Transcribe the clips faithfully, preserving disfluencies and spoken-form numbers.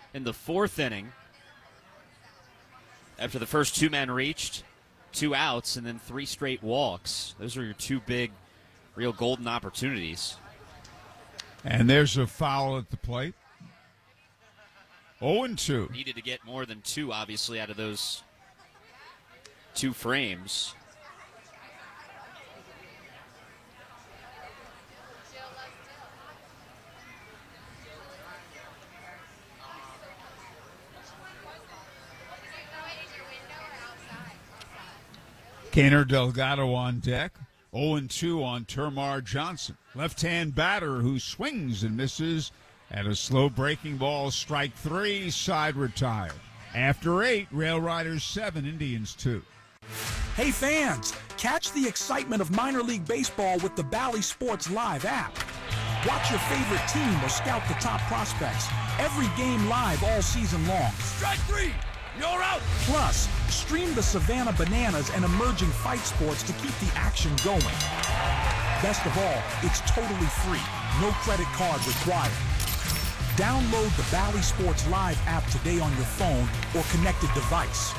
in the fourth inning after the first two men reached, two outs, and then three straight walks. Those are your two big, real golden opportunities. And there's a foul at the plate. oh and two. Needed to get more than two, obviously, out of those two frames. Kaner Delgado on deck. oh and two on Termar Johnson. Left-hand batter who swings and misses at a slow breaking ball. Strike three, side retired. After eight, Rail Riders seven, Indians two. Hey fans, catch the excitement of minor league baseball with the Bally Sports Live app. Watch your favorite team or scout the top prospects. Every game live all season long. Strike three! You're out! Plus, stream the Savannah Bananas and emerging fight sports to keep the action going. Best of all, it's totally free. No credit card required. Download the Bally Sports Live app today on your phone or connected device.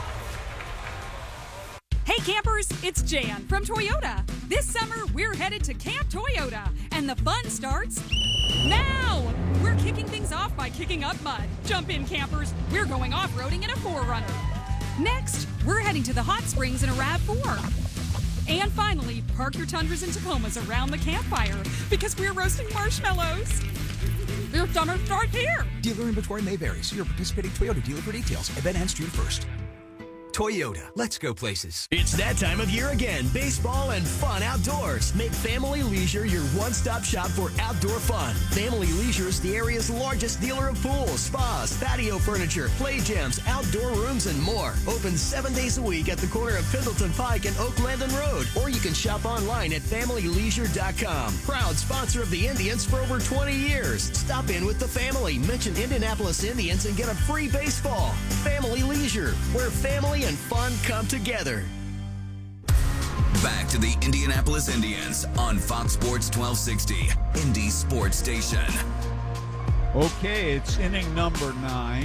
Hey campers, it's Jan from Toyota. This summer, we're headed to Camp Toyota, and the fun starts now! We're kicking things off by kicking up mud. Jump in, campers. We're going off-roading in a four runner. Next, we're heading to the hot springs in a RAV four. And finally, park your Tundras and Tacomas around the campfire because we're roasting marshmallows. Your summer starts here. Dealer inventory may vary. See your participating Toyota dealer for details. Event ends June first. Toyota, let's go places. It's that time of year again. Baseball and fun outdoors. Make Family Leisure your one-stop shop for outdoor fun. Family Leisure is the area's largest dealer of pools, spas, patio furniture, play gyms, outdoor rooms, and more. Open seven days a week at the corner of Pendleton Pike and Oak Landon Road. Or you can shop online at family leisure dot com. Proud sponsor of the Indians for over twenty years. Stop in with the family. Mention Indianapolis Indians and get a free baseball. Family Leisure, where family and fun come together. Back to the Indianapolis Indians on Fox Sports twelve sixty, Indy Sports Station. Okay, it's inning number nine.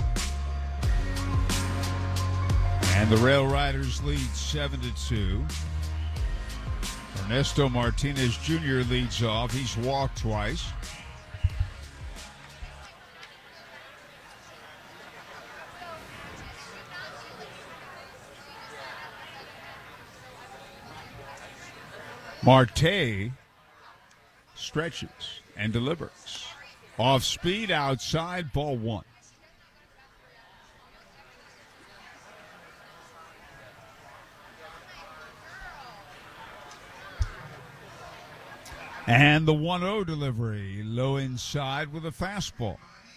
And the Rail Riders lead seven to two. Ernesto Martinez Junior leads off. He's walked twice. Marte stretches and delivers. Off speed, outside, ball one. And the one oh delivery, low inside with a fastball.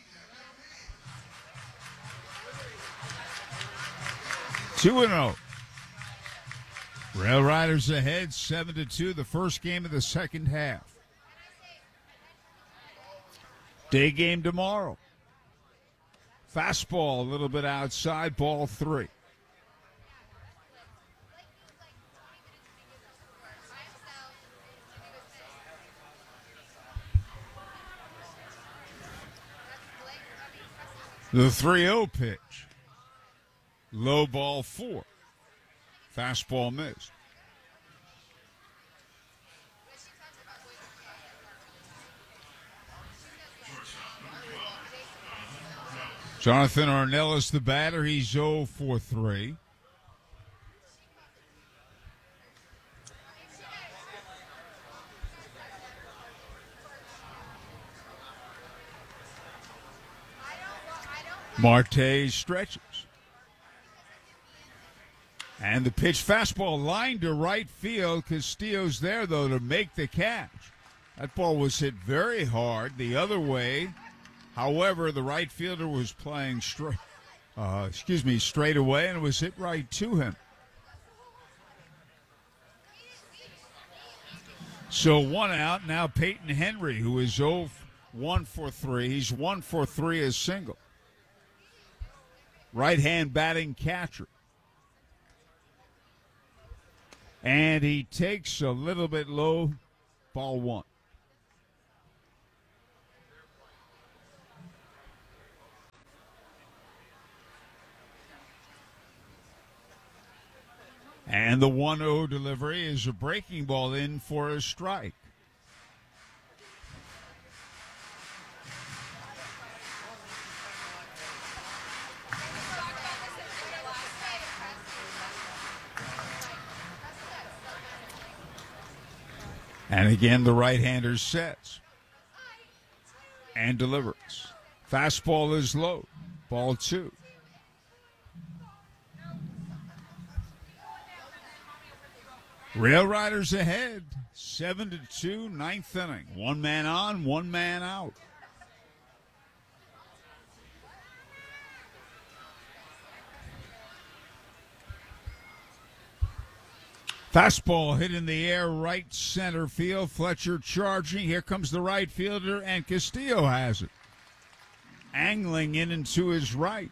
two and oh. Rail Riders ahead, seven to two, the first game of the second half. Day game tomorrow. Fastball a little bit outside, ball three. The three oh pitch. Low ball four. Fastball missed. Jonathan Ornelas, the batter. He's oh for three. Marte stretches. And the pitch, fastball line to right field. Castillo's there, though, to make the catch. That ball was hit very hard the other way. However, the right fielder was playing straight, uh, excuse me, straight away, and it was hit right to him. So one out. Now Peyton Henry, who is oh one for three. He's one for three as single. Right-hand batting catcher. And he takes a little bit low, ball one. And the one oh delivery is a breaking ball in for a strike. And again, the right-hander sets and delivers. Fastball is low. Ball two. Rail Riders ahead, seven to two, ninth inning. One man on, one man out. Fastball hit in the air, right center field. Fletcher charging. Here comes the right fielder, and Castillo has it. Angling in and to his right.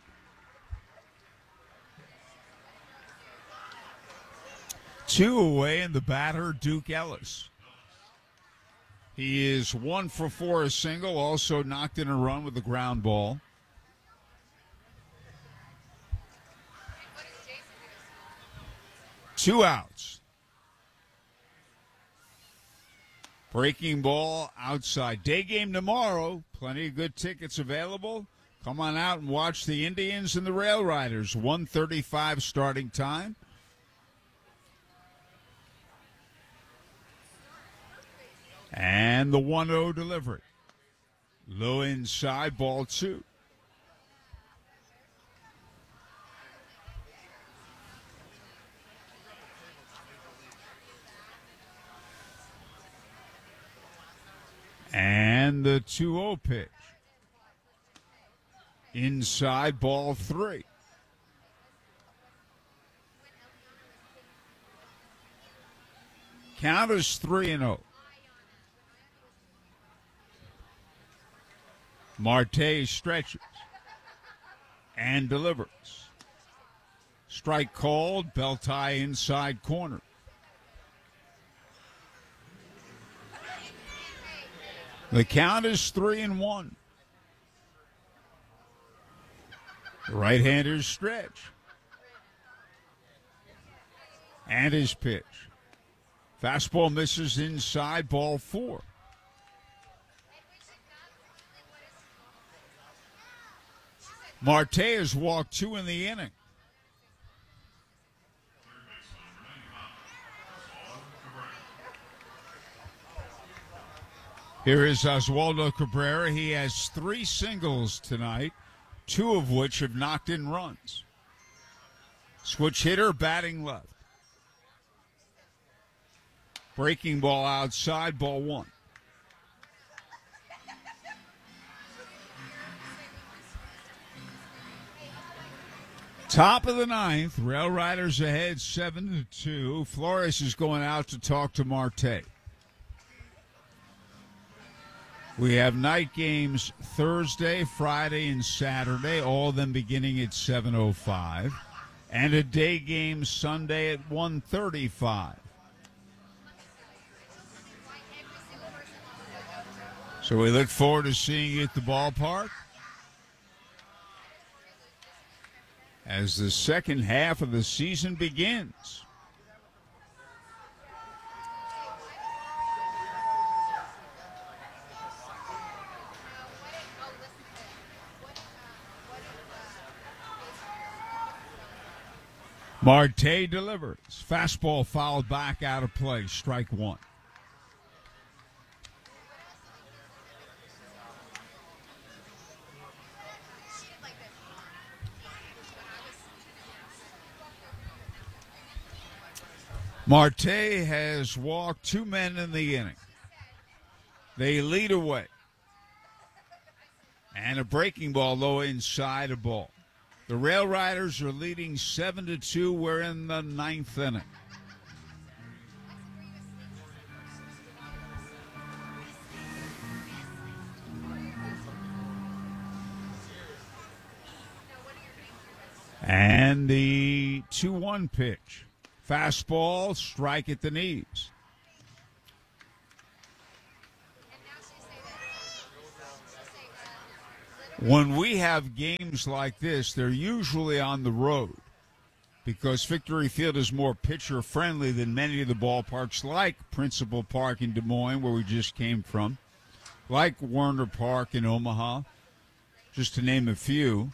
Two away, and the batter, Duke Ellis. He is one for four, a single. Also knocked in a run with a ground ball. Two outs. Breaking ball outside. Day game tomorrow. Plenty of good tickets available. Come on out and watch the Indians and the Rail Riders. one thirty-five starting time. And the one oh delivery. Low inside, ball two. And the two oh pitch. Inside, ball three. Count is three and oh. Marte stretches and delivers. Strike called, belt high inside corner. The count is three and one. The right-handers stretch. And his pitch. Fastball misses inside, ball four. Marte has walked two in the inning. Here is Oswaldo Cabrera. He has three singles tonight, two of which have knocked in runs. Switch hitter, batting left. Breaking ball outside, ball one. Top of the ninth, Rail Riders ahead seven to two. Flores is going out to talk to Marte. We have night games Thursday, Friday, and Saturday, all of them beginning at seven oh five, and a day game Sunday at one thirty-five. So we look forward to seeing you at the ballpark as the second half of the season begins. Marte delivers. Fastball fouled back out of play. Strike one. Marte has walked two men in the inning. They lead away. And a breaking ball low inside a ball. The Rail Riders are leading seven to two. We're in the ninth inning. And the two one pitch. Fastball, strike at the knees. When we have games like this, they're usually on the road because Victory Field is more pitcher-friendly than many of the ballparks like Principal Park in Des Moines, where we just came from, like Werner Park in Omaha, just to name a few.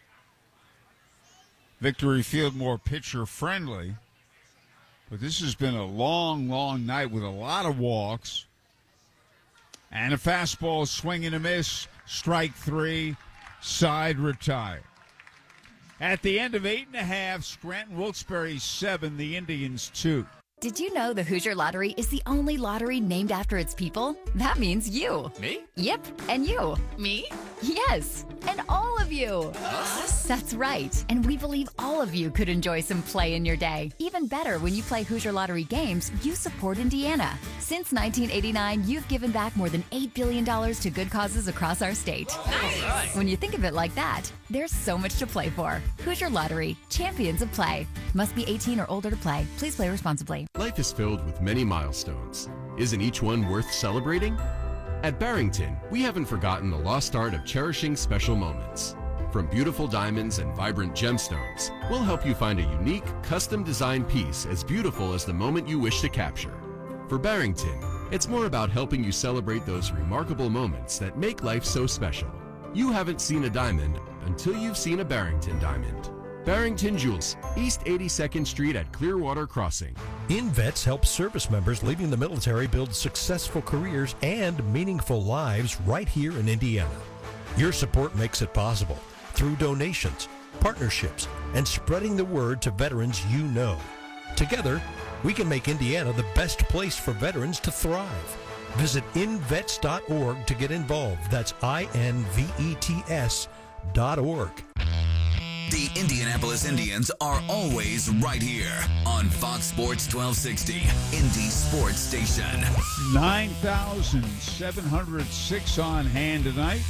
Victory Field more pitcher-friendly. But this has been a long, long night with a lot of walks. And a fastball, swing and a miss, strike three, side retired. At the end of eight and a half, Scranton Wilkes-Barre seven, the Indians two. Did you know the Hoosier Lottery is the only lottery named after its people? That means you. Me? Yep, and you. Me? Yes, and all of you. Us? That's right. And we believe all of you could enjoy some play in your day. Even better, when you play Hoosier Lottery games, you support Indiana. Since nineteen eighty-nine, you've given back more than eight billion dollars to good causes across our state. Nice. When you think of it like that, there's so much to play for. Hoosier Lottery, champions of play. Must be eighteen or older to play. Please play responsibly. Life is filled with many milestones. Isn't each one worth celebrating? At Barrington, we haven't forgotten the lost art of cherishing special moments. From beautiful diamonds and vibrant gemstones, we'll help you find a unique, custom-designed piece as beautiful as the moment you wish to capture. For Barrington, it's more about helping you celebrate those remarkable moments that make life so special. You haven't seen a diamond until you've seen a Barrington diamond. Barrington Jewels, East eighty-second Street at Clearwater Crossing. InVets helps service members leaving the military build successful careers and meaningful lives right here in Indiana. Your support makes it possible through donations, partnerships, and spreading the word to veterans you know. Together, we can make Indiana the best place for veterans to thrive. Visit invets dot org to get involved. That's I N V E T S dot org. The Indianapolis Indians are always right here on Fox Sports twelve sixty, Indy Sports Station. nine thousand seven hundred six on hand tonight,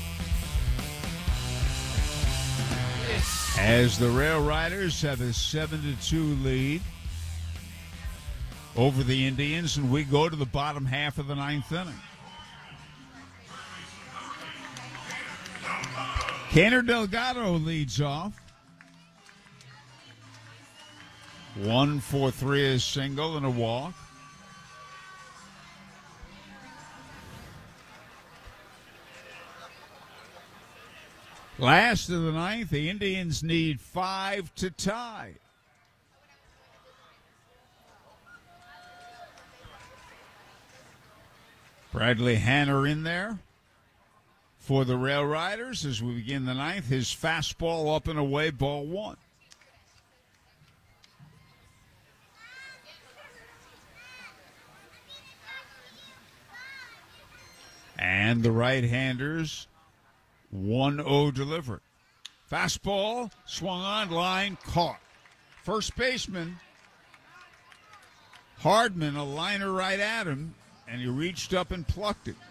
as the Rail Riders have a seven to two lead over the Indians, and we go to the bottom half of the ninth inning. Canner Delgado leads off. One for three is single and a walk. Last of the ninth, the Indians need five to tie. Bradley Hanner in there for the Rail Riders as we begin the ninth. His fastball up and away, ball one. And the right-handers, one oh delivered. Fastball, swung on, line, caught. First baseman, Hardman, a liner right at him, and he reached up and plucked it.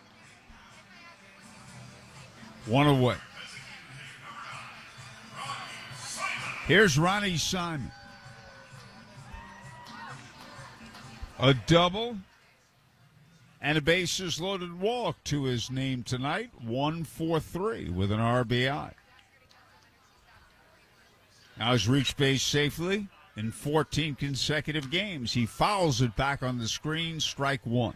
One away. Here's Ronnie Simon. A double and a bases loaded walk to his name tonight. One for three with an R B I. Now he's reached base safely in fourteen consecutive games. He fouls it back on the screen. Strike one.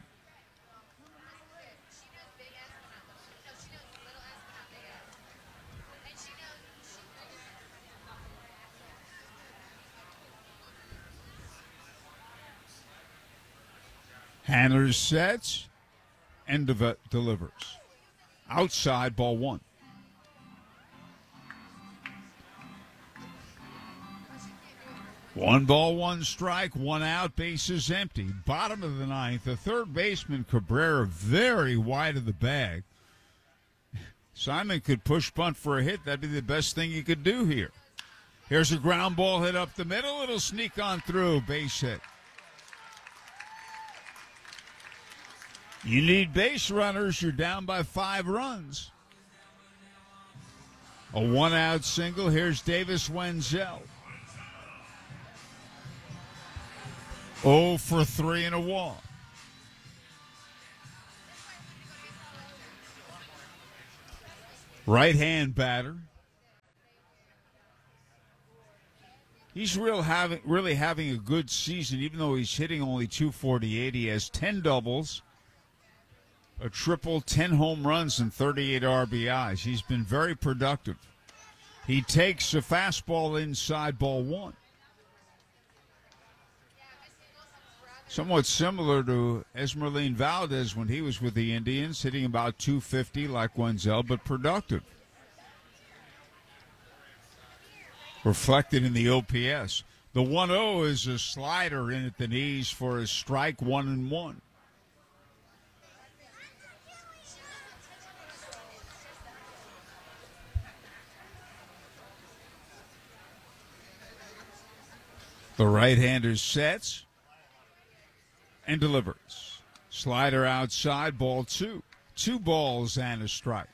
Handler sets and de- delivers. Outside, ball one. One ball, one strike, one out, bases empty. Bottom of the ninth, the third baseman, Cabrera, very wide of the bag. Simon could push bunt for a hit. That'd be the best thing he could do here. Here's a ground ball hit up the middle. It'll sneak on through, base hit. You need base runners. You're down by five runs. A one-out single. Here's Davis Wenzel. oh for three and a walk. Right-hand batter. He's real having really having a good season, even though he's hitting only two forty-eight. He has ten doubles, a triple, ten home runs, and thirty-eight R B Is. He's been very productive. He takes a fastball inside, ball one. Somewhat similar to Esmeralyn Valdez when he was with the Indians, hitting about two fifty like Wenzel, but productive. Reflected in the O P S. The one oh is a slider in at the knees for a strike, one and one. The right-hander sets and delivers. Slider outside, ball two. Two balls and a strike.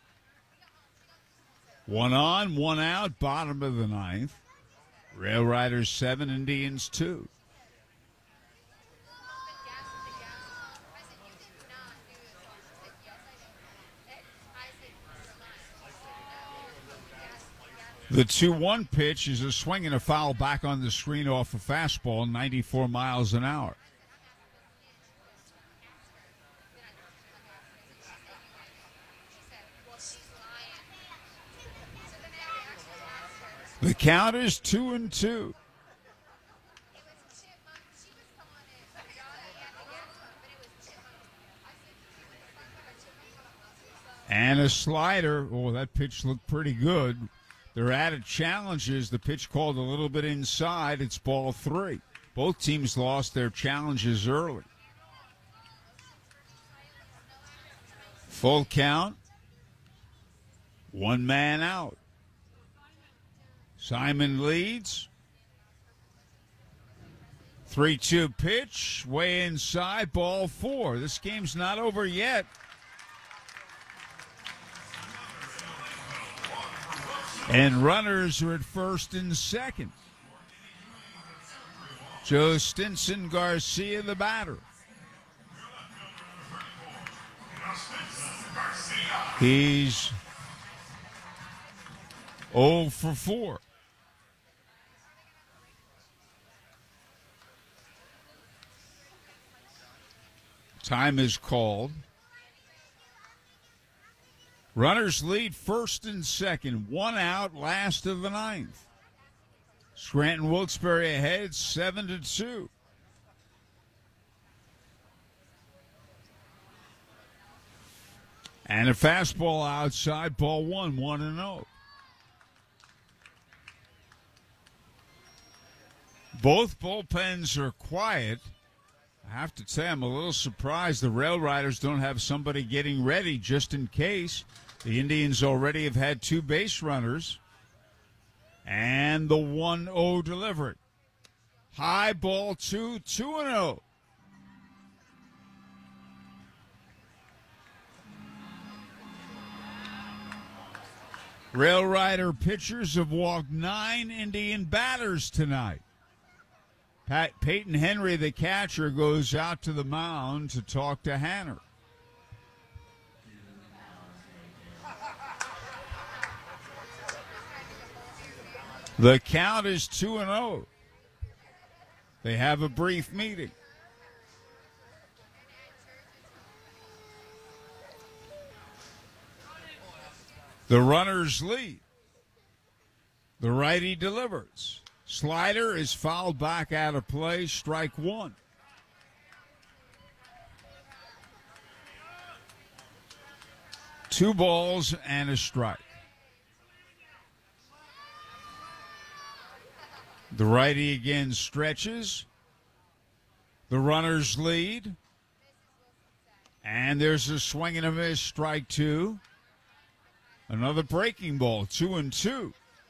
One on, one out, bottom of the ninth. Rail Riders seven, Indians two. The two one pitch is a swing and a foul back on the screen off a fastball, ninety-four miles an hour. The count is two and two. And a slider. Oh, that pitch looked pretty good. Their added challenges, the pitch called a little bit inside. It's ball three. Both teams lost their challenges early. Full count. One man out. Simon leads. three two pitch, way inside, ball four. This game's not over yet. And runners are at first and second. Joe Stinson Garcia, the batter. He's oh for four. Time is called. Runners lead first and second. One out, last of the ninth. Scranton Wilkes-Barre ahead, seven to two. And a fastball outside, ball one, one and oh. Both bullpens are quiet. I have to say, I'm a little surprised the Rail Riders don't have somebody getting ready just in case. The Indians already have had two base runners. And the one oh delivered. High ball two, two and oh. Rail Rider pitchers have walked nine Indian batters tonight. Pat, Peyton Henry, the catcher, goes out to the mound to talk to Hanner. The count is two and oh. They have a brief meeting. The runners lead. The righty delivers. Slider is fouled back out of play, strike one. Two balls and a strike. The righty again stretches. The runners lead. And there's a swing and a miss, strike two. Another breaking ball, two and two.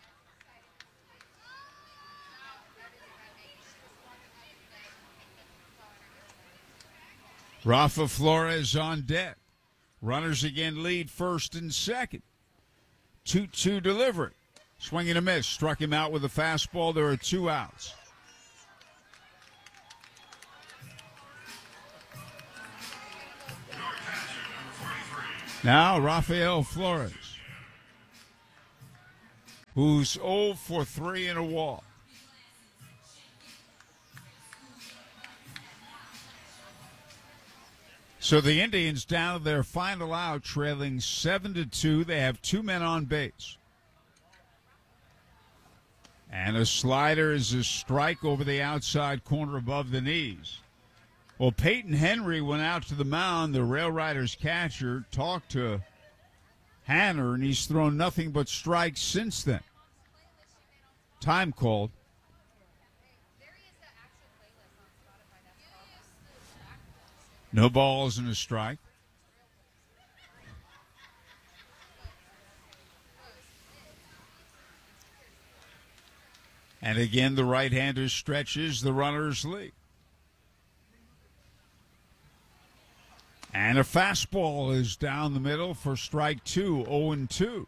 Rafa Flores on deck. Runners again lead first and second. two two delivery. Swing and a miss. Struck him out with a fastball. There are two outs. Now Rafael Flores, who's oh for three in a walk. So the Indians down to their final out, trailing seven to two. They have two men on base. And a slider is a strike over the outside corner above the knees. Well, Peyton Henry went out to the mound, the Rail Riders catcher, talked to Hanner, and he's thrown nothing but strikes since then. Time called. No balls and a strike. And again, the right-hander stretches the runner's lead. And a fastball is down the middle for strike two, oh and two.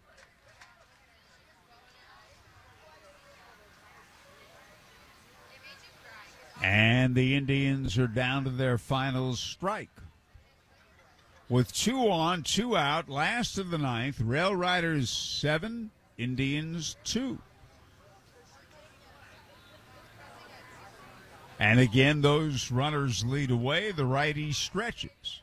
And the Indians are down to their final strike. With two on, two out, last of the ninth, Rail Riders seven, Indians two. And again, those runners lead away. The righty stretches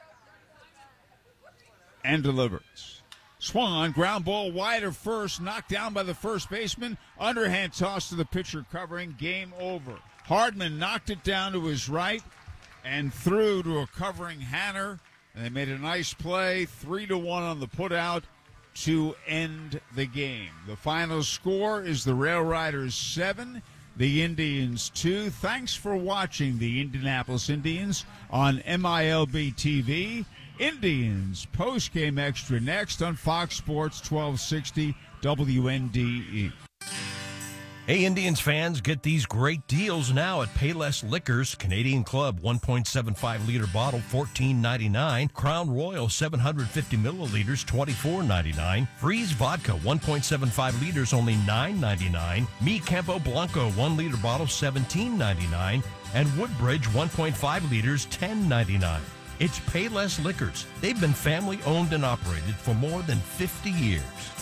and delivers. Swung on, ground ball wide of first, knocked down by the first baseman. Underhand toss to the pitcher covering, game over. Hardman knocked it down to his right and threw to a covering Hanner. And they made a nice play, three to one on the putout to end the game. The final score is the Rail Riders seven, the Indians two. Thanks for watching the Indianapolis Indians on M I L B T V. Indians postgame extra next on Fox Sports twelve sixty W N D E. Hey, Indians fans, get these great deals now at Payless Liquors. Canadian Club one point seven five liter bottle, fourteen ninety-nine. Crown Royal seven hundred fifty milliliters, twenty-four ninety-nine. Freeze Vodka one point seven five liters, only nine ninety-nine. Mi Campo Blanco one liter bottle, seventeen ninety-nine. And Woodbridge one point five liters, ten ninety-nine. It's Payless Liquors. They've been family owned and operated for more than fifty years.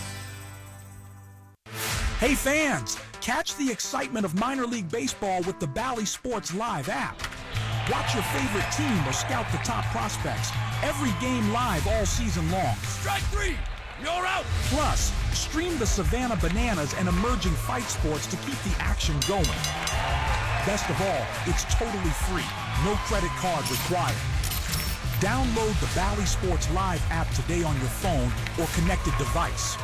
Hey fans, catch the excitement of minor league baseball with the Bally Sports Live app. Watch your favorite team or scout the top prospects. Every game live all season long. Strike three! You're out! Plus, stream the Savannah Bananas and emerging fight sports to keep the action going. Best of all, it's totally free. No credit card required. Download the Bally Sports Live app today on your phone or connected device.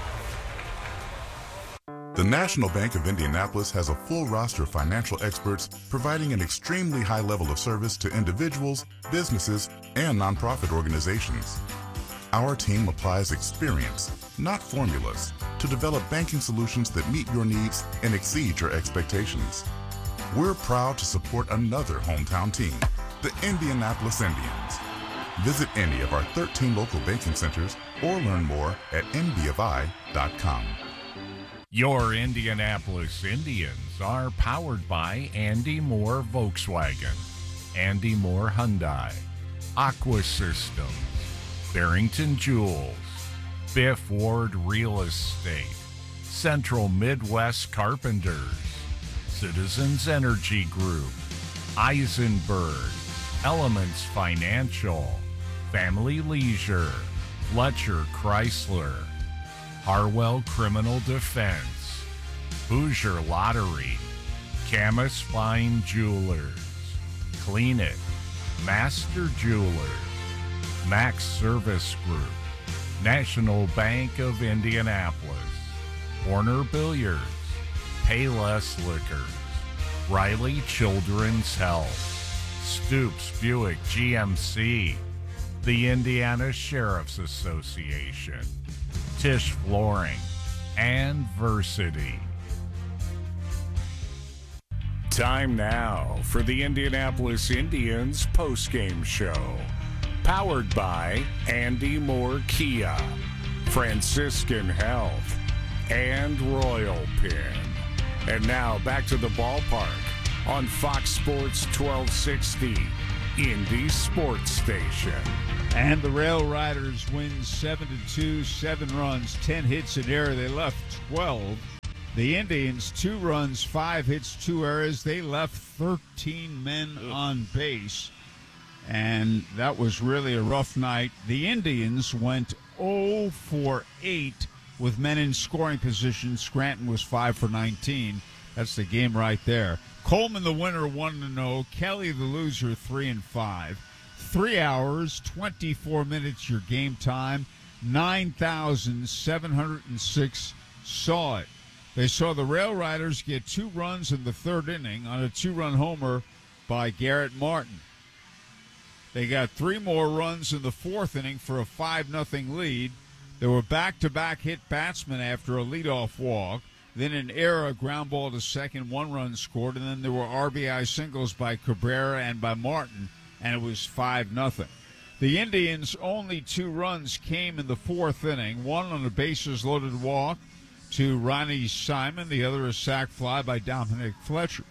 The National Bank of Indianapolis has a full roster of financial experts providing an extremely high level of service to individuals, businesses, and nonprofit organizations. Our team applies experience, not formulas, to develop banking solutions that meet your needs and exceed your expectations. We're proud to support another hometown team, the Indianapolis Indians. Visit any of our thirteen local banking centers or learn more at N B F I dot com. Your Indianapolis Indians are powered by Andy Moore Volkswagen, Andy Moore Hyundai, Aqua Systems, Barrington Jewels, Biff Ward Real Estate, Central Midwest Carpenters, Citizens Energy Group, Eisenberg, Elements Financial, Family Leisure, Fletcher Chrysler, Harwell Criminal Defense, Hoosier Lottery, Camus Fine Jewelers, Clean It, Master Jewelers, Max Service Group, National Bank of Indianapolis, Warner Billiards, Payless Liquors, Riley Children's Health, Stoops Buick G M C, the Indiana Sheriff's Association, Tisch Flooring, and Versity. Time now for the Indianapolis Indians postgame show. Powered by Andy Moore Kia, Franciscan Health, and Royal Pin. And now back to the ballpark on Fox Sports twelve sixty, Indy Sports Station. And the Rail Riders win seven to two, seven runs, ten hits, an error. They left twelve. The Indians, two runs, five hits, two errors. They left thirteen men on base. and that was really a rough night. The Indians went oh for eight with men in scoring position. Scranton was five for nineteen. That's the game right there. Coleman, the winner, one and oh. Kelly, the loser, three and five. Three hours, twenty-four minutes, your game time. nine thousand seven hundred six saw it. They saw the Rail Riders get two runs in the third inning on a two-run homer by Garrett Martin. They got three more runs in the fourth inning for a five nothing lead. There were back-to-back hit batsmen after a leadoff walk. Then an error, a ground ball to second, one run scored, and then there were R B I singles by Cabrera and by Martin, and it was five nothing. The Indians' only two runs came in the fourth inning, one on a bases-loaded walk to Ronnie Simon, the other a sac fly by Dominic Fletcher.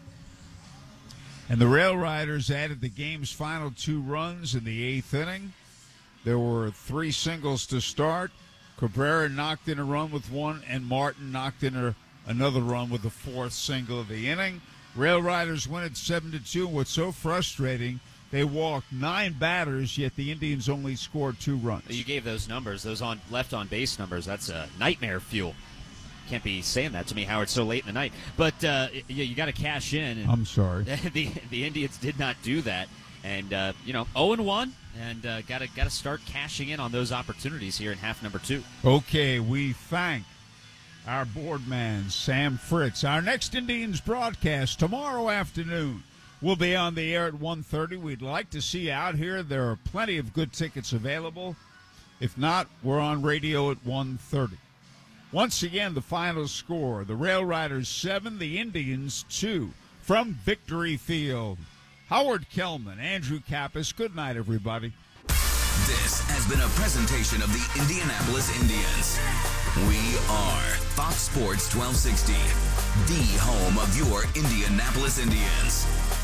And the Rail Riders added the game's final two runs in the eighth inning. There were three singles to start. Cabrera knocked in a run with one, and Martin knocked in a, another run with the fourth single of the inning. Rail Riders win at seven to two. What's so frustrating, they walked nine batters, yet the Indians only scored two runs. You gave those numbers, those on left on base numbers. That's a nightmare fuel. Can't be saying that to me, Howard, so late in the night. But uh, you, you got to cash in. And I'm sorry. The the Indians did not do that, and uh, you know, oh and one, and uh, got to got to start cashing in on those opportunities here in half number two. Okay, we thank our board man Sam Fritz. Our next Indians broadcast tomorrow afternoon. We'll be on the air at one thirty. We'd like to see you out here. There are plenty of good tickets available. If not, we're on radio at one thirty. Once again, the final score, the Rail Riders seven, the Indians two. From Victory Field, Howard Kellman, Andrew Kappas, good night, everybody. This has been a presentation of the Indianapolis Indians. We are Fox Sports twelve sixty, the home of your Indianapolis Indians.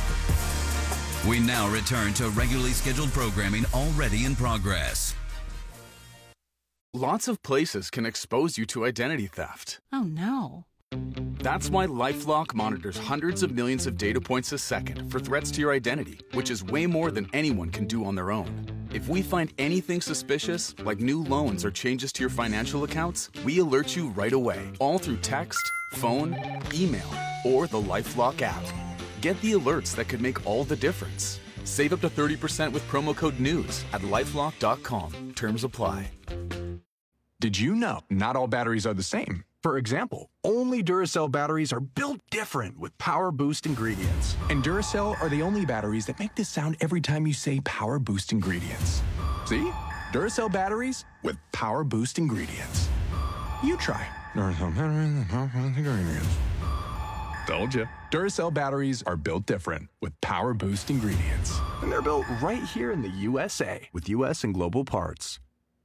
We now return to regularly scheduled programming already in progress. Lots of places can expose you to identity theft. Oh, no. That's why LifeLock monitors hundreds of millions of data points a second for threats to your identity, which is way more than anyone can do on their own. If we find anything suspicious, like new loans or changes to your financial accounts, we alert you right away, all through text, phone, email, or the LifeLock app. Get the alerts that could make all the difference. Save up to thirty percent with promo code NEWS at lifelock dot com. Terms apply. Did you know not all batteries are the same? For example, only Duracell batteries are built different with Power Boost ingredients. And Duracell are the only batteries that make this sound every time you say Power Boost ingredients. See? Duracell batteries with Power Boost ingredients. You try. Duracell batteries with Power Boost ingredients. Told you. Duracell batteries are built different with Power Boost ingredients. And they're built right here in the U S A with U S and global parts.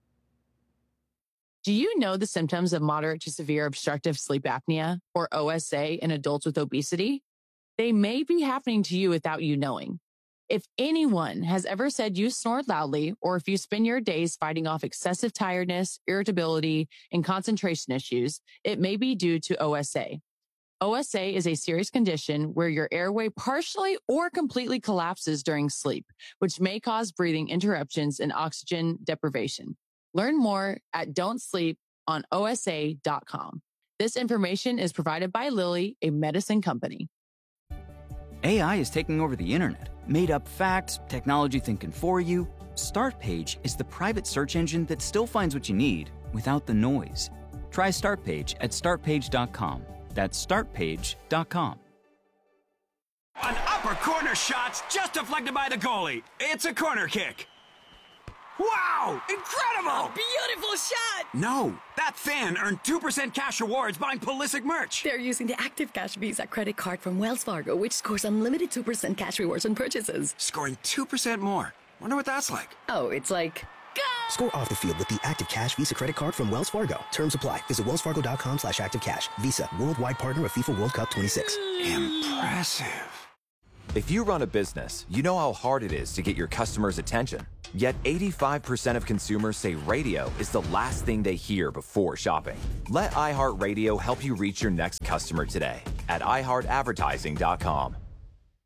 Do you know the symptoms of moderate to severe obstructive sleep apnea, or O S A, in adults with obesity? They may be happening to you without you knowing. If anyone has ever said you snore loudly, or if you spend your days fighting off excessive tiredness, irritability, and concentration issues, it may be due to O S A. O S A is a serious condition where your airway partially or completely collapses during sleep, which may cause breathing interruptions and oxygen deprivation. Learn more at don't sleep on O S A dot com. This information is provided by Lilly, a medicine company. A I is taking over the internet. Made up facts, technology thinking for you. Startpage is the private search engine that still finds what you need without the noise. Try Startpage at start page dot com. That's start page dot com. An upper corner shot's just deflected by the goalie. It's a corner kick. Wow! Incredible! A beautiful shot! No, that fan earned two percent cash rewards buying Pulisic merch. They're using the Active Cash Visa credit card from Wells Fargo, which scores unlimited two percent cash rewards on purchases. Scoring two percent more. Wonder what that's like. Oh, it's like... Go! Score off the field with the Active Cash Visa credit card from Wells Fargo. Terms apply. Visit wells fargo dot com slash active cash. Visa, worldwide partner of FIFA World Cup twenty-six. Impressive. If you run a business, you know how hard it is to get your customers' attention. Yet eighty-five percent of consumers say radio is the last thing they hear before shopping. Let iHeartRadio help you reach your next customer today at i heart advertising dot com.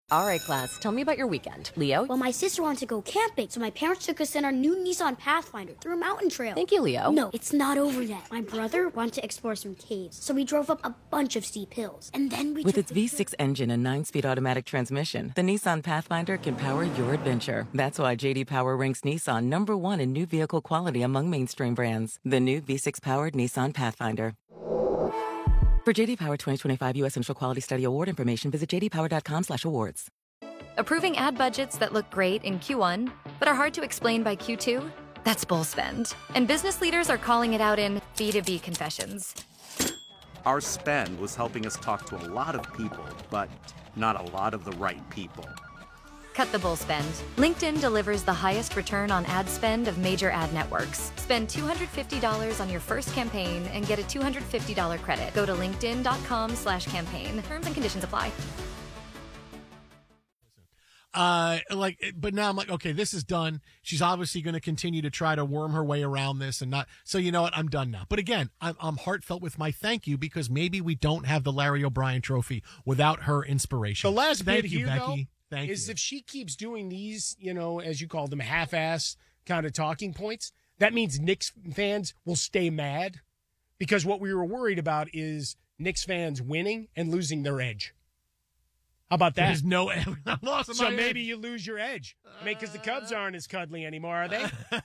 All right, class, tell me about your weekend. Leo? Well, my sister wanted to go camping, so my parents took us in our new Nissan Pathfinder through a mountain trail. Thank you, Leo. No, it's not over yet. My brother wanted to explore some caves, so we drove up a bunch of steep hills. And then we With took its the V six engine and nine-speed automatic transmission, the Nissan Pathfinder can power your adventure. That's why J D Power ranks Nissan number one in new vehicle quality among mainstream brands. The new V six-powered Nissan Pathfinder. For J D Power twenty twenty-five U S Central Quality Study Award information, visit j d power dot com slash awards. Approving ad budgets that look great in Q one, but are hard to explain by Q two? That's bull spend. And business leaders are calling it out in B two B confessions. Our spend was helping us talk to a lot of people, but not a lot of the right people. Cut the bull spend. LinkedIn delivers the highest return on ad spend of major ad networks. Spend two hundred fifty dollars on your first campaign and get a two hundred fifty dollars credit. Go to linkedin.com slash campaign. Terms and conditions apply. Uh, like, but now I'm like, okay, this is done. She's obviously going to continue to try to worm her way around this and not. So you know what? I'm done now. But again, I'm, I'm heartfelt with my thank you because maybe we don't have the Larry O'Brien Trophy without her inspiration. The last thank bit you, here, Becky. though, Thank is you. if she keeps doing these, you know, as you call them, half-ass kind of talking points, that means Knicks fans will stay mad because what we were worried about is Knicks fans winning and losing their edge. How about that? There's no loss of So my maybe edge. you lose your edge. I mean, because the Cubs aren't as cuddly anymore, are they?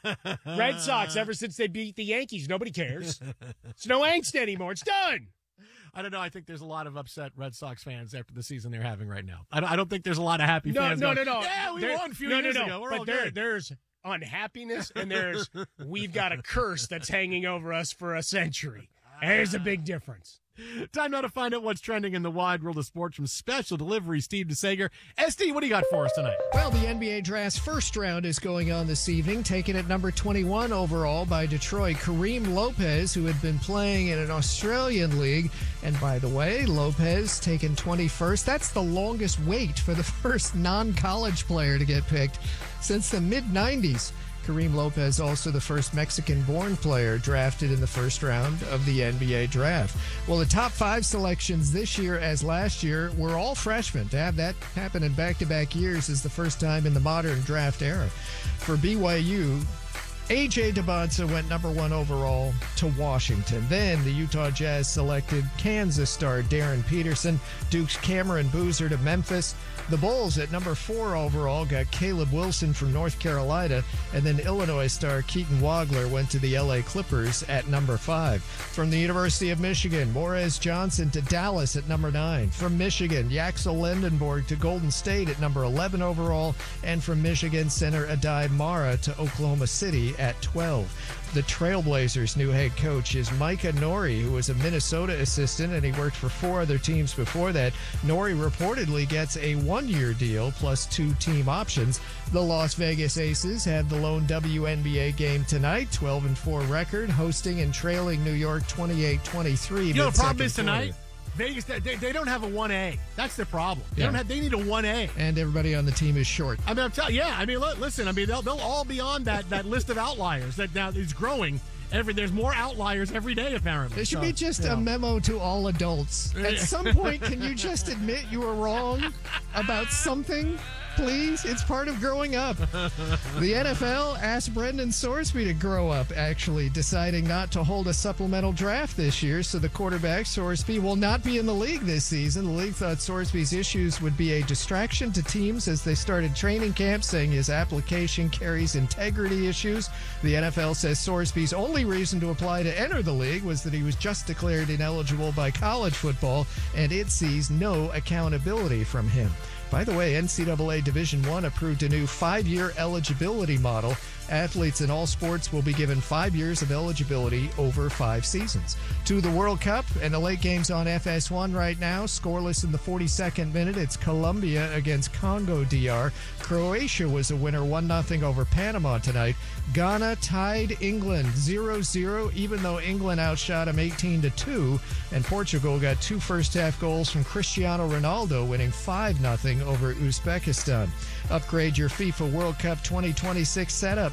Red Sox, ever since they beat the Yankees, nobody cares. It's no angst anymore. It's done. I don't know. I think there's a lot of upset Red Sox fans after the season they're having right now. I don't, I don't think there's a lot of happy No, fans. no, going, no, no. Yeah, we There- won a few no, years no, no. ago. We're but all there, good. there's unhappiness and there's we've got a curse that's hanging over us for a century. There's a big difference. Time now to find out what's trending in the wide world of sports from Special Delivery, Steve DeSager. S D, what do you got for us tonight? Well, the N B A Draft's first round is going on this evening, taken at number twenty-one overall by Detroit, Kareem Lopez, who had been playing in an Australian league. And by the way, Lopez taken twenty-first. That's the longest wait for the first non-college player to get picked since the mid nineties. Kareem Lopez, also the first Mexican-born player drafted in the first round of the N B A draft. Well, the top five selections this year as last year were all freshmen. To have that happen in back-to-back years is the first time in the modern draft era. For B Y U, A J Debonsa went number one overall to Washington. Then the Utah Jazz selected Kansas star Darren Peterson, Duke's Cameron Boozer to Memphis. The Bulls at number four overall got Caleb Wilson from North Carolina, and then Illinois star Keaton Wagler went to the L A Clippers at number five. From the University of Michigan, Morez Johnson to Dallas at number nine. From Michigan, Yaxel Lendenborg to Golden State at number eleven overall, and from Michigan, center Adai Mara to Oklahoma City at twelve. The Trailblazers' new head coach is Micah Nori, who was a Minnesota assistant, and he worked for four other teams before that. Nori reportedly gets a one-year deal plus two team options. The Las Vegas Aces have the lone W N B A game tonight, twelve and four record, hosting and trailing New York twenty-eight twenty-three. You know the problem is mid-second tonight? quarter. Vegas, they, they don't have a one A. That's the problem. They Yeah. don't have. They need a one A. And everybody on the team is short. I mean, I'm telling. Yeah, I mean, li- listen. I mean, they'll they'll all be on that, that list of outliers that now is growing. Every there's more outliers every day apparently. There should So, be just you a know. memo to all adults. At some point, can you just admit you were wrong about something? Please, it's part of growing up. The N F L asked Brendan Sorsby to grow up, actually, deciding not to hold a supplemental draft this year. So the quarterback, Sorsby, will not be in the league this season. The league thought Sorsby's issues would be a distraction to teams as they started training camp, saying his application carries integrity issues. The N F L says Sorsby's only reason to apply to enter the league was that he was just declared ineligible by college football, and it sees no accountability from him. By the way, N C double A Division I approved a new five-year eligibility model. Athletes in all sports will be given five years of eligibility over five seasons. To the World Cup, and the late game's on F S one right now. Scoreless in the forty-second minute. It's Colombia against Congo D R. Croatia was a winner one nothing over Panama tonight. Ghana tied England zero zero, even though England outshot them eighteen to two. And Portugal got two first-half goals from Cristiano Ronaldo, winning five nothing over Uzbekistan. Upgrade your FIFA World Cup twenty twenty-six setup.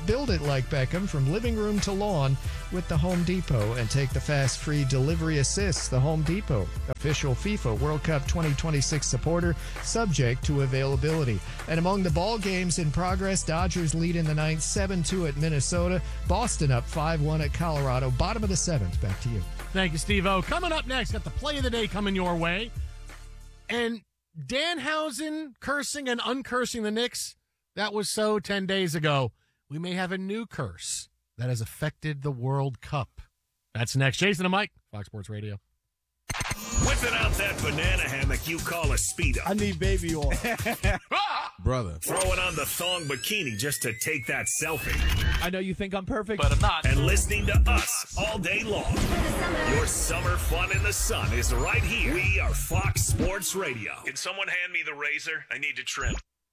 Build it like Beckham from living room to lawn with the Home Depot and take the fast free delivery assists. The Home Depot, official FIFA World Cup twenty twenty-six supporter, subject to availability. And among the ball games in progress, Dodgers lead in the ninth seven two at Minnesota. Boston up five one at Colorado. Bottom of the seventh. Back to you. Thank you, Steve-O. Coming up next, got the play of the day coming your way. And Danhausen cursing and uncursing the Knicks, that was so ten days ago. We may have a new curse that has affected the World Cup. That's next. Jason and Mike, Fox Sports Radio. Whipping out that banana hammock you call a Speedo. I need baby oil. Brother. Throwing on the thong bikini just to take that selfie. I know you think I'm perfect, but I'm not. And listening to us all day long. Your summer fun in the sun is right here. We are Fox Sports Radio. Can someone hand me the razor? I need to trim.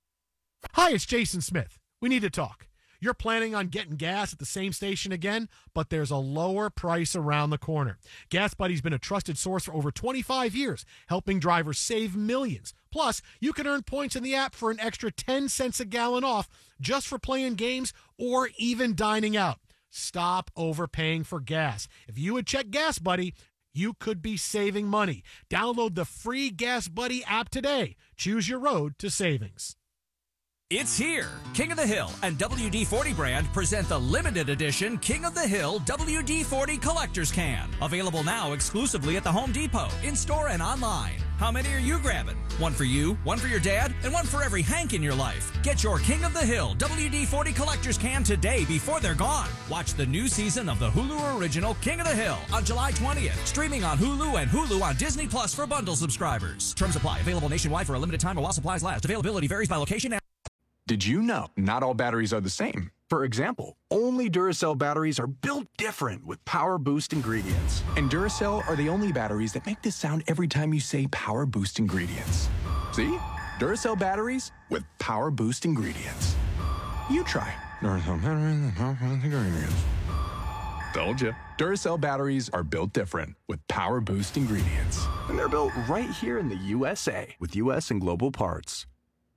Hi, it's Jason Smith. We need to talk. You're planning on getting gas at the same station again, but there's a lower price around the corner. Gas Buddy's been a trusted source for over twenty-five years, helping drivers save millions. Plus, you can earn points in the app for an extra ten cents a gallon off just for playing games or even dining out. Stop overpaying for gas. If you would check Gas Buddy, you could be saving money. Download the free Gas Buddy app today. Choose your road to savings. It's here. King of the Hill and W D forty brand present the limited edition King of the Hill W D forty Collector's Can. Available now exclusively at the Home Depot, in-store and online. How many are you grabbing? One for you, one for your dad, and one for every Hank in your life. Get your King of the Hill W D forty Collector's Can today before they're gone. Watch the new season of the Hulu original King of the Hill on July twentieth. Streaming on Hulu and Hulu on Disney Plus for bundle subscribers. Terms apply. Available nationwide for a limited time or while supplies last. Availability varies by location and Did you know not all batteries are the same? For example, only Duracell batteries are built different with Power Boost ingredients. And Duracell are the only batteries that make this sound every time you say Power Boost ingredients. See? Duracell batteries with Power Boost ingredients. You try. Duracell batteries with Power Boost ingredients. Told you. Duracell batteries are built different with Power Boost ingredients. And they're built right here in the U S A with U S and global parts.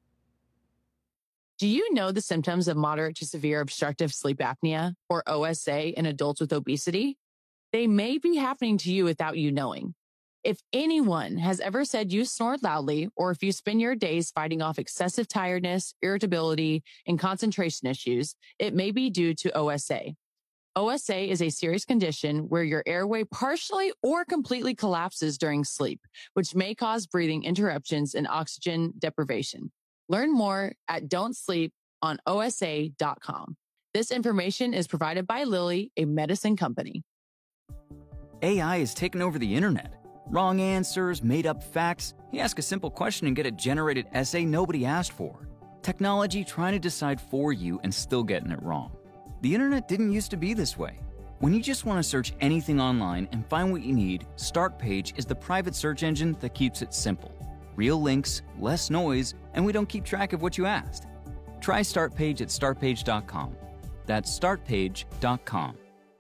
Do you know the symptoms of moderate to severe obstructive sleep apnea, or O S A, in adults with obesity? They may be happening to you without you knowing. If anyone has ever said you snored loudly, or if you spend your days fighting off excessive tiredness, irritability, and concentration issues, it may be due to O S A. O S A is a serious condition where your airway partially or completely collapses during sleep, which may cause breathing interruptions and oxygen deprivation. Learn more at don't sleep on O S A dot com. This information is provided by Lilly, a medicine company. A I is taking over the internet. Wrong answers, made-up facts. You ask a simple question and get a generated essay nobody asked for. Technology trying to decide for you and still getting it wrong. The internet didn't used to be this way. When you just want to search anything online and find what you need, Startpage is the private search engine that keeps it simple. Real links, less noise, and we don't keep track of what you asked. Try Startpage at start page dot com. That's start page dot com.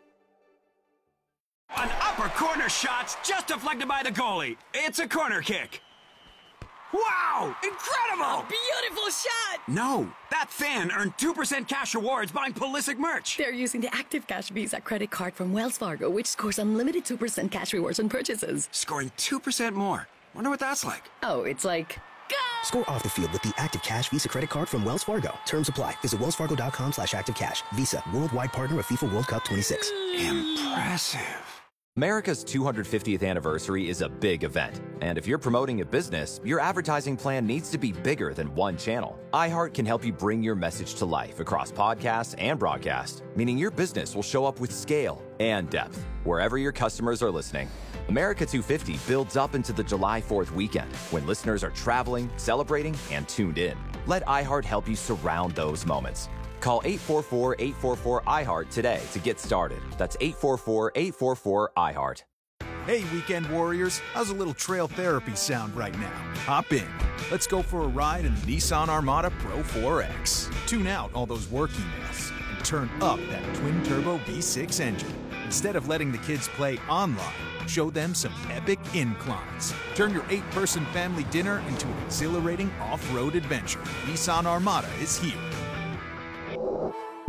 An upper corner shot's just deflected by the goalie. It's a corner kick. Wow! Incredible! A beautiful shot! No, that fan earned two percent cash rewards buying Pulisic merch. They're using the Active Cash Visa credit card from Wells Fargo, which scores unlimited two percent cash rewards on purchases. Scoring two percent more. Wonder what that's like. Oh, it's like... Score off the field with the Active Cash Visa credit card from Wells Fargo. Terms apply. Visit wells fargo dot com slash active cash. Visa, worldwide partner of FIFA World Cup twenty-six. Impressive. America's two hundred fiftieth anniversary is a big event, and if you're promoting a business, your advertising plan needs to be bigger than one channel. iHeart can help you bring your message to life across podcasts and broadcast, meaning your business will show up with scale and depth wherever your customers are listening. America two fifty builds up into the July fourth weekend when listeners are traveling, celebrating, and tuned in. Let iHeart help you surround those moments. Call eight four four, eight four four, I heart today to get started. That's eight four four, eight four four, I heart. Hey, weekend warriors, how's a little trail therapy sound right now? Hop in. Let's go for a ride in the Nissan Armada Pro four X. Tune out all those work emails and turn up that twin-turbo V six engine. Instead of letting the kids play online, show them some epic inclines. Turn your eight-person family dinner into an exhilarating off-road adventure. Nissan Armada is here.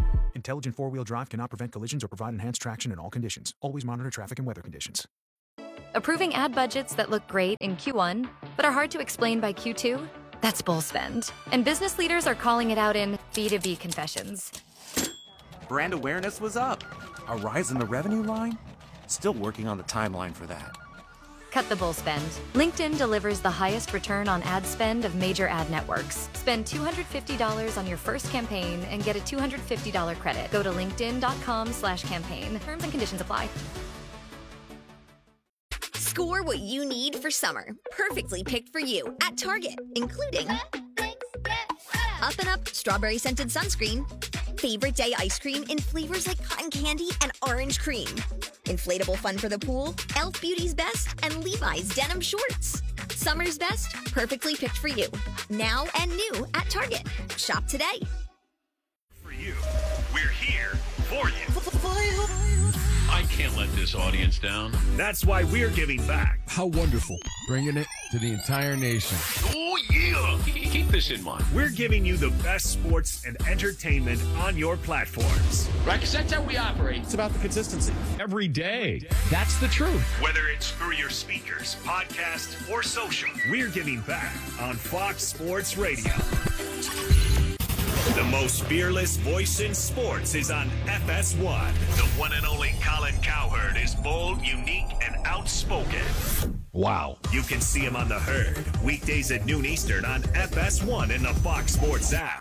Intelligent four-wheel drive cannot prevent collisions or provide enhanced traction in all conditions. Always monitor traffic and weather conditions. Approving ad budgets that look great in Q one, but are hard to explain by Q two? That's bull spend. And business leaders are calling it out in B two B confessions. Brand awareness was up. A rise in the revenue line? Still working on the timeline for that. Cut the bull spend. LinkedIn delivers the highest return on ad spend of major ad networks. Spend two hundred fifty dollars on your first campaign and get a two hundred fifty dollars credit. Go to linkedin.com slash campaign. Terms and conditions apply. Score what you need for summer. Perfectly picked for you at Target, including Up and Up Strawberry Scented Sunscreen, Favorite Day Ice Cream in flavors like cotton candy and orange cream, Inflatable Fun for the Pool, e l f Beauty's Best, and Levi's Denim Shorts. Summer's best, perfectly picked for you. Now and new at Target. Shop today. For you, we're here for you. I can't let this audience down. That's why we're giving back. How wonderful. Bringing it to the entire nation. Oh, yeah. Keep this in mind. We're giving you the best sports and entertainment on your platforms. Right, because that's how we operate. It's about the consistency. Every day. That's the truth. Whether it's through your speakers, podcast, or social, we're giving back on Fox Sports Radio. The most fearless voice in sports is on F S one. The one and only Colin Cowherd is bold, unique, and outspoken. Wow. You can see him on The Herd, weekdays at noon Eastern on F S one in the Fox Sports app.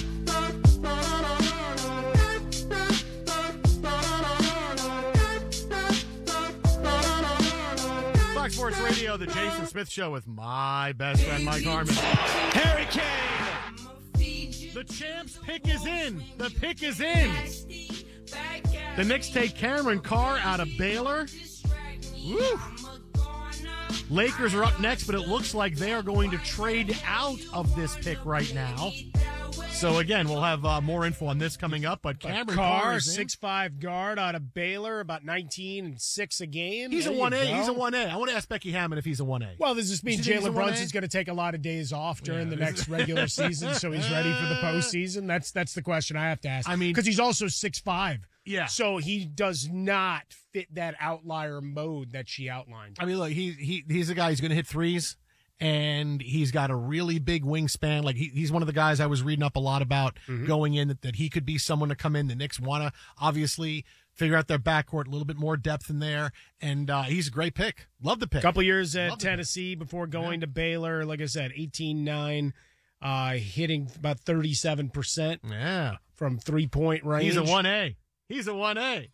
Fox Sports Radio, the Jason Smith Show with my best friend Mike Harmon. Harry Kane. The champs pick is in. The pick is in. The Knicks take Cameron Carr out of Baylor. Woo. Lakers are up next, but it looks like they are going to trade out of this pick right now. So, again, we'll have uh, more info on this coming up. But Cameron Carr, Carr is in. six five guard out of Baylor, about nineteen and six a game. He's there a one A. go. He's a one A. I want to ask Becky Hammond if he's a one A. Well, does this mean Jalen Brunson's going to take a lot of days off during Yeah, the next regular season, so he's ready for the postseason? That's that's the question I have to ask. I mean, because he's also six five. Yeah. So he does not fit that outlier mode that she outlined. I mean, look, he, he he's a guy who's going to hit threes, and he's got a really big wingspan. Like, he, he's one of the guys I was reading up a lot about Mm-hmm. going in, that, that he could be someone to come in. The Knicks want to, obviously, figure out their backcourt, a little bit more depth in there, and uh, he's a great pick. Love the pick. Couple years at Love the Tennessee before going to Baylor. Like I said, eighteen nine, uh, hitting about thirty-seven percent Yeah. from three-point range. He's a one A. He's a one A.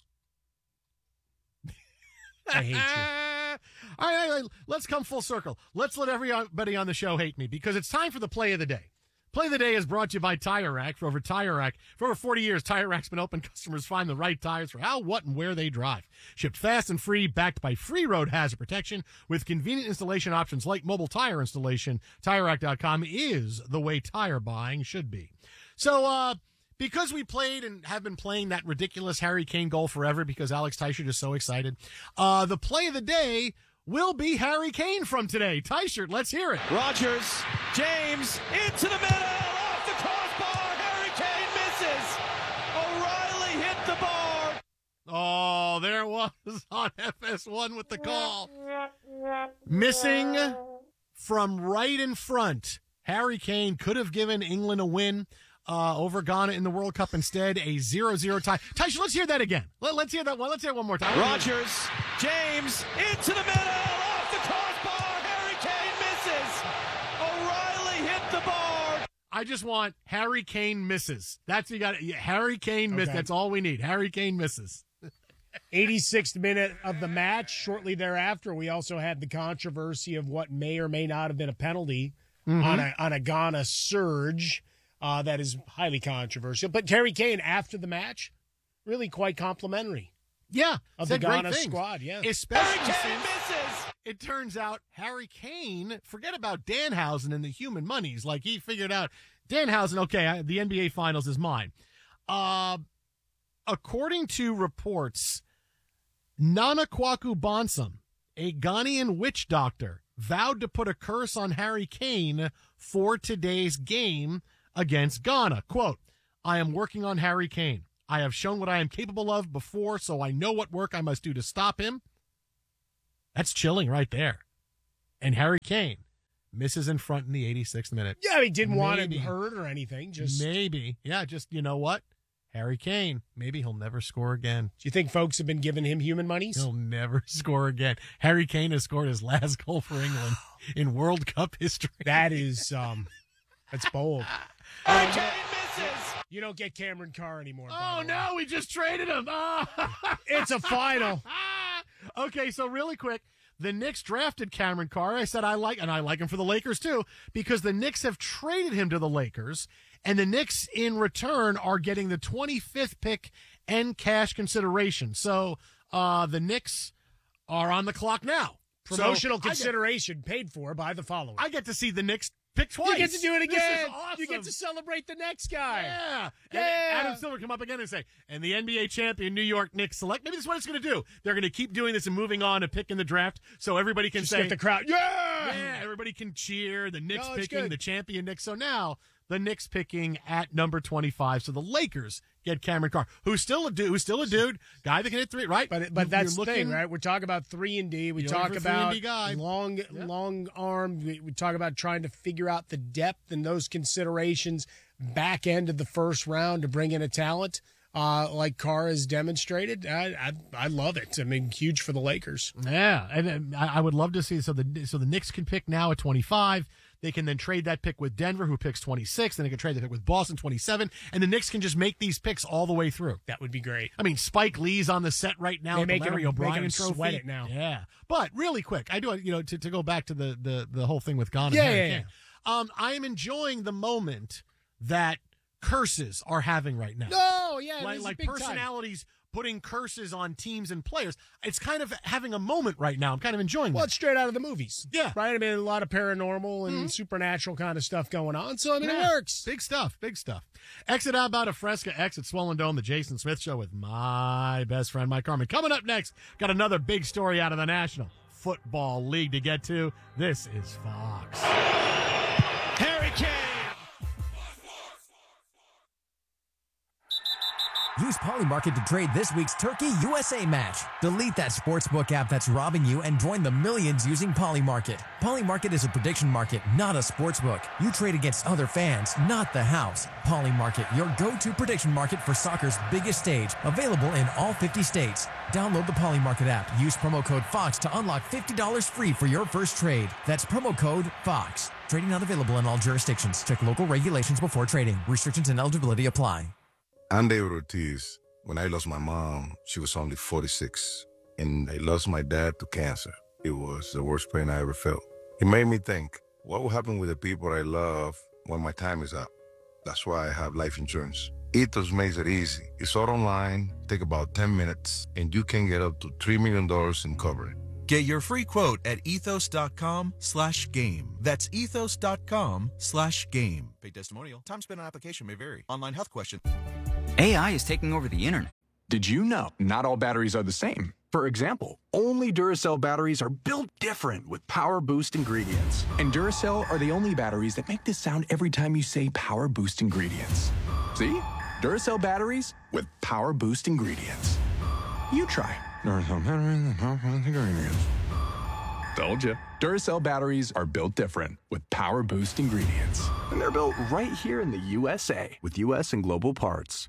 I hate you. All right, all right, let's come full circle. Let's let everybody on the show hate me, because it's time for the play of the day. Play of the day is brought to you by Tire Rack. For over Tire Rack, for over forty years, Tire Rack's been helping customers find the right tires for how, what, and where they drive. Shipped fast and free, backed by free road hazard protection with convenient installation options like mobile tire installation. Tire Rack dot com is the way tire buying should be. So, uh, because we played and have been playing that ridiculous Harry Kane goal forever, because Alex Teichert is so excited, uh, the play of the day will be Harry Kane from today. Teichert, let's hear it. Rogers, James, into the middle, off the crossbar, Harry Kane misses. O'Reilly hit the bar. Oh, there it was on F S one with the call. Missing from right in front. Harry Kane could have given England a win uh, over Ghana in the World Cup. Instead, a zero zero tie. Teichert, let's hear that again. Let, let's hear that one. Let's hear it one more time. Rogers, James, into the middle, off the crossbar, Harry Kane misses. O'Reilly hit the bar. I just want Harry Kane misses. That's what you got. Yeah, Harry Kane misses. Okay. That's all we need. Harry Kane misses. eighty-sixth minute of the match. Shortly thereafter, we also had the controversy of what may or may not have been a penalty Mhm. on a on a Ghana surge. Uh, that is highly controversial. But Harry Kane, after the match, really quite complimentary. Yeah, of the said great Ghana things. squad. Yeah, Especially since it turns out Harry Kane, forget about Danhausen and the human monies. Like, he figured out Danhausen, okay, I, the N B A Finals is mine. Uh, according to reports, Nana Kwaku Bonsam, a Ghanaian witch doctor, vowed to put a curse on Harry Kane for today's game against Ghana. Quote, I am working on Harry Kane. I have shown what I am capable of before, so I know what work I must do to stop him. That's chilling right there. And Harry Kane misses in front in the eighty-sixth minute. Yeah, he didn't maybe, want him hurt or anything. Just Maybe. Yeah, just, you know what? Harry Kane, maybe he'll never score again. Do you think folks have been giving him human monies? He'll never score again. Harry Kane has scored his last goal for England in World Cup history. That is, um, that's bold. Harry Kane misses. You don't get Cameron Carr anymore. Oh, no, we just traded him. Oh. It's a final. Okay, so really quick, the Knicks drafted Cameron Carr. I said I like, and I like him for the Lakers too, because the Knicks have traded him to the Lakers, and the Knicks in return are getting the twenty-fifth pick and cash consideration. So uh, the Knicks are on the clock now. Promotional So consideration paid for by the following. I get to see the Knicks pick twice. You get to do it again. This is awesome. You get to celebrate the next guy. Yeah. Yeah. And Adam Silver come up again and say, and the N B A champion New York Knicks select. Maybe this is what it's going to do. They're going to keep doing this and moving on to pick in the draft so everybody can Just say. get the crowd. Yeah. Yeah. Everybody can cheer. The Knicks No, it's picking good. the champion Knicks. So now the Knicks picking at number twenty-five. So the Lakers get Cameron Carr, who's still a dude, who's still a dude, guy that can hit three, right? But but You- that's you're the thing, looking- right? We're talking about three and D. We You're talk looking for a three and about D guy. long, Yeah. long arm. We, we talk about trying to figure out the depth and those considerations back end of the first round to bring in a talent uh, like Carr has demonstrated. I, I I love it. I mean, huge for the Lakers. Yeah, and uh, I I would love to see so the so the Knicks can pick now at twenty-five. They can then trade that pick with Denver, who picks twenty-six. Then they can trade the pick with Boston, twenty-seven. And the Knicks can just make these picks all the way through. That would be great. I mean, Spike Lee's on the set right now. They with the make Larry him- O'Brien make him trophy. sweat it now. Yeah, but really quick, I do you know to, to go back to the the the whole thing with Ghana. Yeah, and Harry yeah, Kane. Um, I am enjoying the moment that curses are having right now. No, yeah, like this is like big time. personalities putting curses on teams and players. It's kind of having a moment right now. I'm kind of enjoying Well, that. it's straight out of the movies. Yeah. Right? I mean, a lot of paranormal and supernatural kind of stuff going on. So, I mean, Yeah. it works. Big stuff, big stuff. Exit out about a Fresca, exit Swollen Dome, the Jason Smith Show with my best friend, Mike Carmen. Coming up next, got another big story out of the National Football League to get to. This is Fox. Harry Kane. Use Polymarket to trade this week's Turkey U S A match. Delete that sportsbook app that's robbing you and join the millions using Polymarket. Polymarket is a prediction market, not a sportsbook. You trade against other fans, not the house. Polymarket, your go-to prediction market for soccer's biggest stage. Available in all fifty states. Download the Polymarket app. Use promo code FOX to unlock fifty dollars free for your first trade. That's promo code FOX. Trading not available in all jurisdictions. Check local regulations before trading. Restrictions and eligibility apply. I'm David Ortiz. When I lost my mom, she was only forty-six. And I lost my dad to cancer. It was the worst pain I ever felt. It made me think, what will happen with the people I love when my time is up? That's why I have life insurance. Ethos makes it easy. It's all online, take about ten minutes, and you can get up to three million dollars in coverage. Get your free quote at ethos.com slash game. That's ethos.com slash game. Paid testimonial. Time spent on application may vary. Online health question. A I is taking over the internet. Did you know not all batteries are the same? For example, only Duracell batteries are built different with Power Boost ingredients. And Duracell are the only batteries that make this sound every time you say Power Boost ingredients. See? Duracell batteries with Power Boost ingredients. You try. Duracell batteries with Power Boost ingredients. Told you. Duracell batteries are built different with Power Boost ingredients. And they're built right here in the U S A with U S and global parts.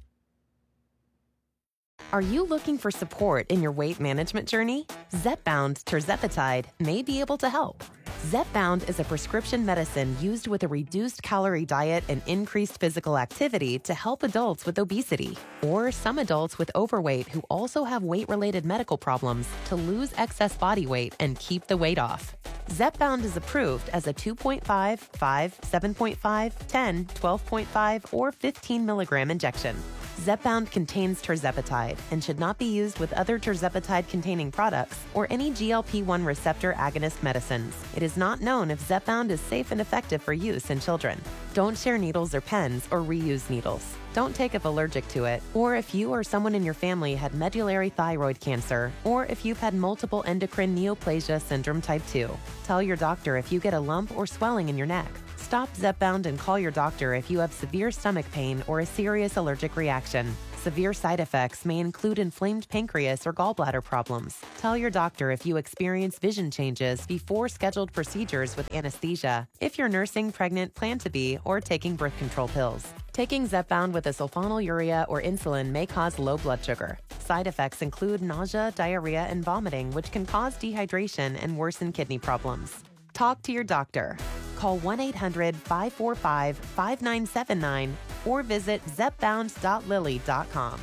Are you looking for support in your weight management journey? Zepbound tirzepatide may be able to help. Zepbound is a prescription medicine used with a reduced calorie diet and increased physical activity to help adults with obesity or some adults with overweight who also have weight-related medical problems to lose excess body weight and keep the weight off. Zepbound is approved as a two point five, five, seven point five, ten, twelve point five, or fifteen milligram injection. Zepbound contains tirzepatide and should not be used with other tirzepatide-containing products or any G L P one receptor agonist medicines. It is not known if Zepbound is safe and effective for use in children. Don't share needles or pens or reuse needles. Don't take if allergic to it, or if you or someone in your family had medullary thyroid cancer, or if you've had multiple endocrine neoplasia syndrome type two. Tell your doctor if you get a lump or swelling in your neck. Stop Zepbound and call your doctor if you have severe stomach pain or a serious allergic reaction. Severe side effects may include inflamed pancreas or gallbladder problems. Tell your doctor if you experience vision changes before scheduled procedures with anesthesia. If you're nursing, pregnant, plan to be, or taking birth control pills. Taking Zepbound with a sulfonylurea or insulin may cause low blood sugar. Side effects include nausea, diarrhea, and vomiting, which can cause dehydration and worsen kidney problems. Talk to your doctor. Call one eight hundred five four five five nine seven nine or visit zepbound dot lilly dot com.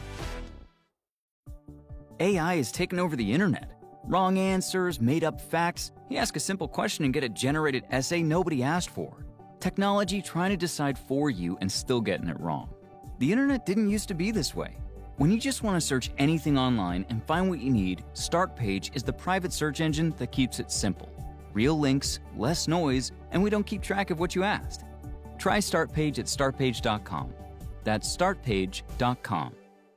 A I has taken over the internet. Wrong answers, made-up facts. You ask a simple question and get a generated essay nobody asked for. Technology trying to decide for you and still getting it wrong. The internet didn't used to be this way. When you just want to search anything online and find what you need, Startpage is the private search engine that keeps it simple. Real links, less noise, and we don't keep track of what you asked. Try Startpage at startpage dot com. That's startpage dot com.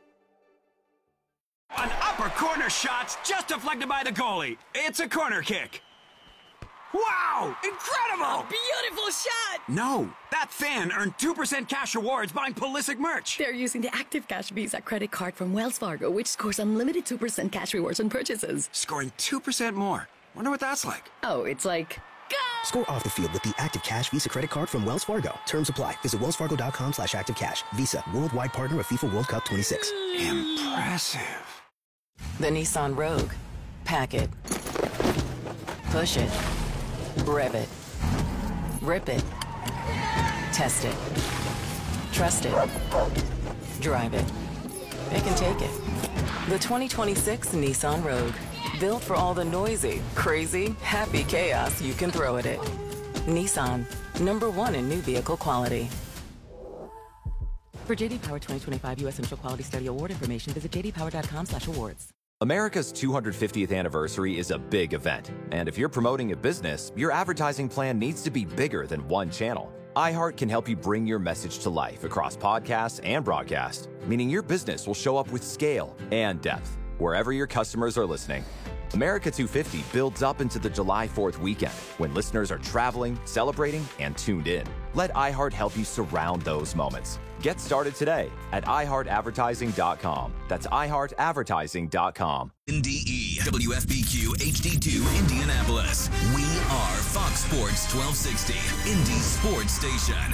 An upper corner shot's just deflected by the goalie. It's a corner kick. Wow! Incredible! Beautiful shot! No, that fan earned two percent cash rewards buying Pulisic merch. They're using the Active Cash Visa credit card from Wells Fargo, which scores unlimited two percent cash rewards on purchases. Scoring two percent more. Wonder what that's like. Oh, it's like... Go! Score off the field with the Active Cash Visa credit card from Wells Fargo. Terms apply. Visit wellsfargo.com slash activecash. Visa, worldwide partner of FIFA World Cup twenty-six. Impressive. The Nissan Rogue. Pack it. Push it. Rev it. Rip it. Test it. Trust it. Drive it. It can take it. The twenty twenty-six Nissan Rogue. Built for all the noisy, crazy, happy chaos you can throw at it. Nissan. Number one in new vehicle quality. For J D Power twenty twenty-five U S Initial Quality Study Award information, visit j d power dot com slash awards. America's two hundred fiftieth anniversary is a big event, and if you're promoting a business, your advertising plan needs to be bigger than one channel. iHeart can help you bring your message to life across podcasts and broadcast, meaning your business will show up with scale and depth wherever your customers are listening. America two fifty builds up into the July fourth weekend when listeners are traveling, celebrating, and tuned in. Let iHeart help you surround those moments. Get started today at i heart advertising dot com. That's i heart advertising dot com. N D E, W F B Q H D two, Indianapolis. We are Fox Sports twelve sixty, Indy's sports station.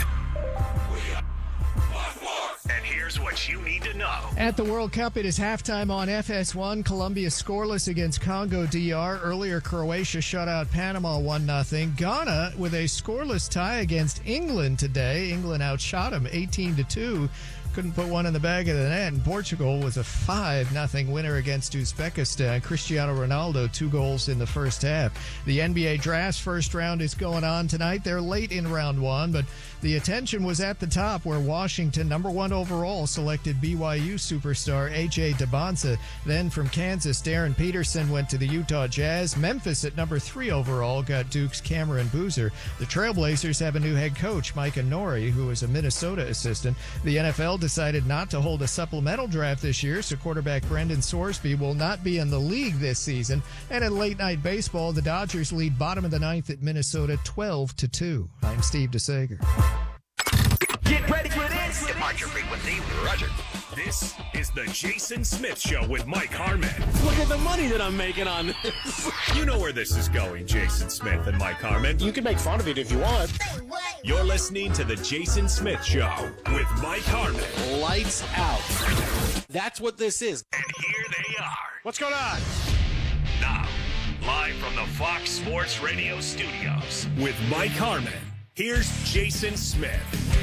And here's what you need to know. At the World Cup, it is halftime on F S one. Colombia scoreless against Congo D R. Earlier, Croatia shut out Panama one nothing. Ghana with a scoreless tie against England today. England outshot them eighteen to two. Couldn't put one in the bag of the net. And Portugal was a five nothing winner against Uzbekistan. Cristiano Ronaldo, two goals in the first half. The N B A Draft's first round is going on tonight. They're late in round one, but the attention was at the top where Washington, number one overall, selected B Y U superstar A J Debonsa. Then from Kansas, Darren Peterson went to the Utah Jazz. Memphis at number three overall got Duke's Cameron Boozer. The Trailblazers have a new head coach, Micah Nori, who is a Minnesota assistant. The N F L decided not to hold a supplemental draft this year, so quarterback Brendan Sorsby will not be in the league this season. And in late night baseball, the Dodgers lead bottom of the ninth at Minnesota twelve to two. I'm Steve DeSager. Get ready for this. Departure frequency, Roger. This is the Jason Smith Show with Mike Harmon. Look at the money that I'm making on this. You know where this is going, Jason Smith and Mike Harmon. You can make fun of it if you want. You're listening to the Jason Smith Show with Mike Harmon. Lights out. That's what this is. And here they are. What's going on? Now, live from the Fox Sports Radio studios with Mike Harmon. Here's Jason Smith.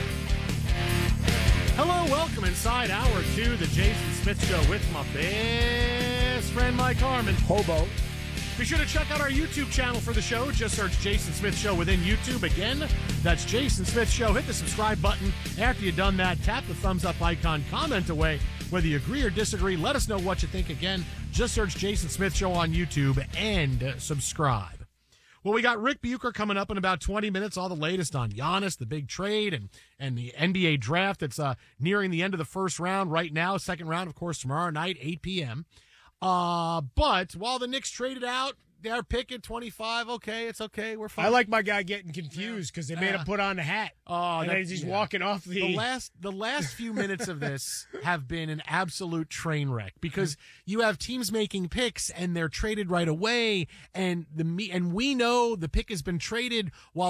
Hello, welcome inside hour two, the Jason Smith Show with my best friend Mike Harmon. Hobo. Be sure to check out our YouTube channel for the show. Just search Jason Smith Show within YouTube. Again, that's Jason Smith Show. Hit the subscribe button. After you've done that, tap the thumbs up icon, comment away. Whether you agree or disagree, let us know what you think. Again, just search Jason Smith Show on YouTube and subscribe. Well, we got Rick Bucher coming up in about twenty minutes, all the latest on Giannis, the big trade, and, and the N B A draft that's uh, nearing the end of the first round right now. Second round, of course, tomorrow night, eight p.m. Uh, but while the Knicks traded out they're picking twenty-five. Okay, it's okay. We're fine. I like my guy getting confused because they made Yeah. him put on the hat. Oh, and that- then he's yeah. walking off the. the last the last few minutes of this have been an absolute train wreck because you have teams making picks and they're traded right away, and the me and we know the pick has been traded while